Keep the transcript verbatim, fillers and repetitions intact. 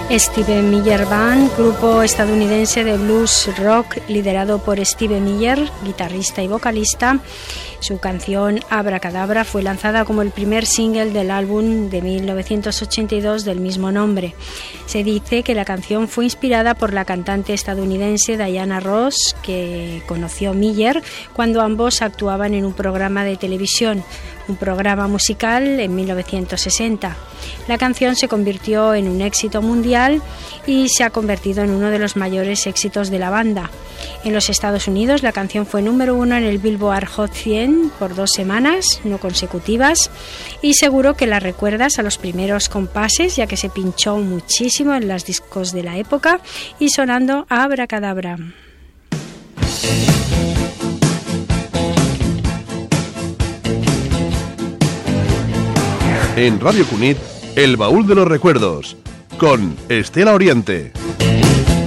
Steve Miller Band, grupo estadounidense de blues rock liderado por Steve Miller, guitarrista y vocalista. Su canción Abracadabra fue lanzada como el primer single del álbum de mil novecientos ochenta y dos del mismo nombre. Se dice que la canción fue inspirada por la cantante estadounidense Diana Ross, que conoció Miller cuando ambos actuaban en un programa de televisión, un programa musical en mil novecientos sesenta. La canción se convirtió en un éxito mundial y se ha convertido en uno de los mayores éxitos de la banda. En los Estados Unidos la canción fue número uno en el Billboard Hot cien por dos semanas no consecutivas, y seguro que la recuerdas a los primeros compases, ya que se pinchó muchísimo en los discos de la época y sonando Abracadabra. En Radio Cunit, El Baúl de los Recuerdos, con Estela Oriente.